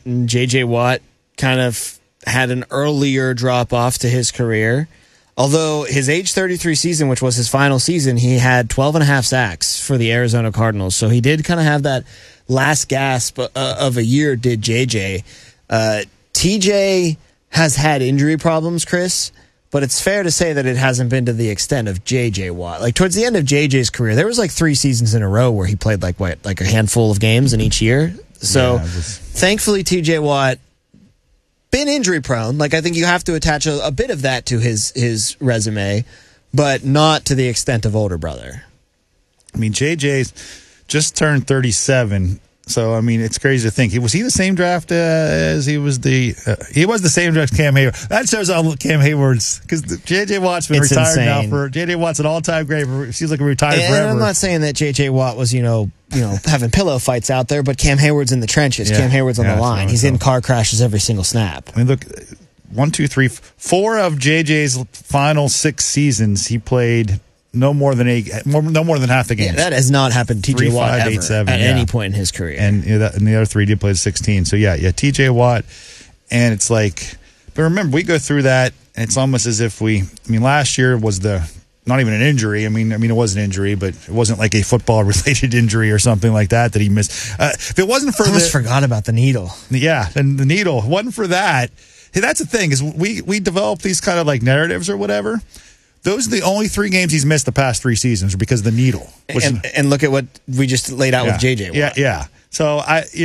and J.J. Watt kind of had an earlier drop-off to his career. Although his age 33 season, which was his final season, he had 12 and a half sacks for the Arizona Cardinals. So he did kind of have that last gasp of a year, did J.J. TJ has had injury problems, Chris, but it's fair to say that it hasn't been to the extent of J.J. Watt. Like, towards the end of J.J.'s career, there was like 3 seasons in a row where he played like a handful of games in each year. So, thankfully, T.J. Watt been injury prone. Like, I think you have to attach a bit of that to his resume, but not to the extent of older brother. I mean, JJ's just turned 37. So, I mean, it's crazy to think. Was he the same draft as he was the same draft as Cam Hayward? That shows how Cam Hayward's, because J.J. Watt's been retired insane. now for, J.J. Watt's an all-time great. Seems like a retired forever. I'm not saying that J.J. Watt was, having pillow fights out there, but Cam Hayward's in the trenches. Yeah. Cam Hayward's on the line. He's in car crashes every single snap. I mean, look, 1, 2, 3, 4 of J.J.'s final 6 seasons, he played no more than half the games. Yeah, that has not happened to T.J. Watt ever at any point in his career. And the other 3 did play 16. So, yeah, T.J. Watt. And it's like, but remember, we go through that, and it's almost as if last year was not even an injury. I mean, it was an injury, but it wasn't like a football-related injury or something like that he missed. If it wasn't for I almost forgot about the needle. Yeah, and the needle. If it wasn't for that, that's the thing, is we develop these kind of like narratives or whatever. Those are the only 3 games he's missed the past 3 seasons because of the needle. And look at what we just laid out with J.J. Watt. Yeah. So,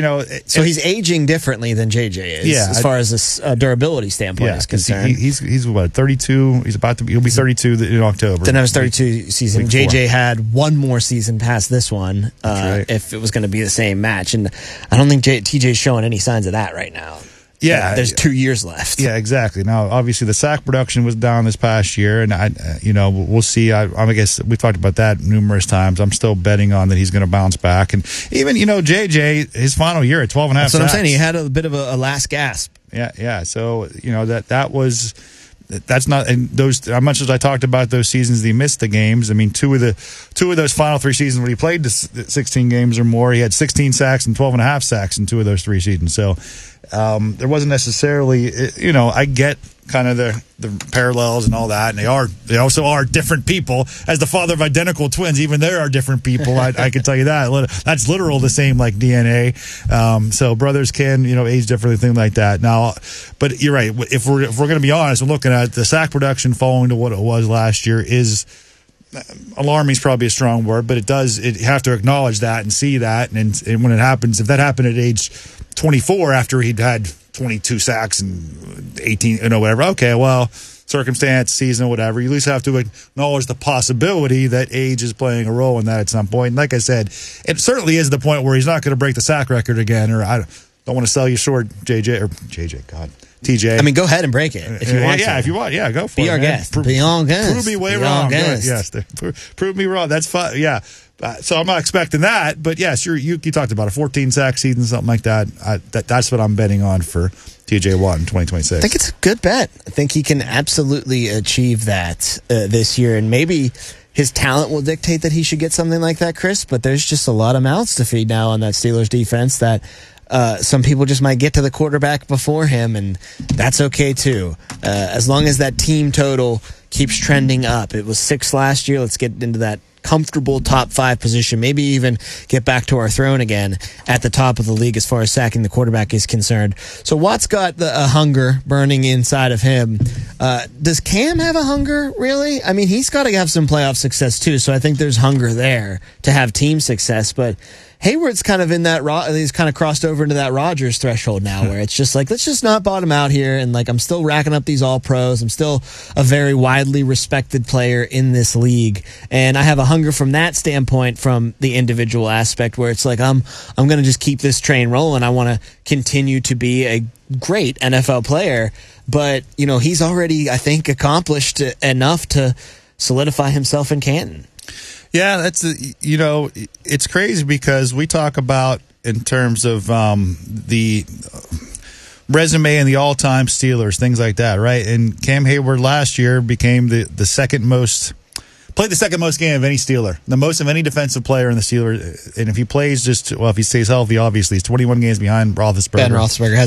so he's aging differently than J.J. is, as far as this durability standpoint is concerned. He's what, 32? He'll be 32 in October. Didn't have his 32 season. J.J. had 1 more season past this one if it was going to be the same match. And I don't think TJ's showing any signs of that right now. Yeah, there's 2 years left. Yeah, exactly. Now, obviously, the sack production was down this past year, and we'll see. I guess we've talked about that numerous times. I'm still betting on that he's going to bounce back, and even JJ, his final year at 12 and a half. That's what sacks. I'm saying. He had a bit of a last gasp. Yeah. So that's not, and those, as much as I talked about those seasons he missed the games. I mean, two of those final 3 seasons when he played the 16 games or more, he had 16 sacks and 12 and a half sacks in 2 of those 3 seasons. So. There wasn't necessarily, I get kind of the parallels and all that, and they also are different people. As the father of identical twins, even they are different people. I can tell you that. That's literal the same like DNA. So brothers can, age differently, things like that. Now, but you're right. If we're going to be honest, we're looking at the sack production falling to what it was last year is. Alarming is probably a strong word, but you have to acknowledge that and see that, and when it happens, if that happened at age 24 after he'd had 22 sacks and 18, whatever. Okay, well, circumstance, season, whatever. You at least have to acknowledge the possibility that age is playing a role in that at some point. And like I said, it certainly is the point where he's not going to break the sack record again, or I don't want to sell you short, TJ. I mean, go ahead and break it if you want. If you want, go for it. Be our guest. Be our guest. Prove me way wrong. Yes, prove me wrong. That's fine. Yeah. So I'm not expecting that, but yes, you talked about a 14 sack season, something like that. That's what I'm betting on for T.J. Watt in 2026. I think it's a good bet. I think he can absolutely achieve that this year, and maybe his talent will dictate that he should get something like that, Chris. But there's just a lot of mouths to feed now on that Steelers defense that. Some people just might get to the quarterback before him, and that's okay too. As long as that team total keeps trending up. It was 6 last year. Let's get into that comfortable top 5 position, maybe even get back to our throne again at the top of the league as far as sacking the quarterback is concerned. So Watt's got the hunger burning inside of him. Does Cam have a hunger, really? I mean, he's got to have some playoff success too, so I think there's hunger there to have team success, but Hayward's kind of in that, he's kind of crossed over into that Rodgers threshold now where it's just like, let's just not bottom out here. And like, I'm still racking up these all pros. I'm still a very widely respected player in this league. And I have a hunger from that standpoint, from the individual aspect where it's like, I'm going to just keep this train rolling. I want to continue to be a great NFL player. But, he's already, I think, accomplished enough to solidify himself in Canton. Yeah, that's it's crazy because we talk about in terms of the resume and the all-time Steelers, things like that, right? And Cam Hayward last year became the second most played the second most game of any Steeler, the most of any defensive player in the Steelers. And if he plays if he stays healthy, obviously he's 21 games behind Roethlisberger. Ben Roethlisberger has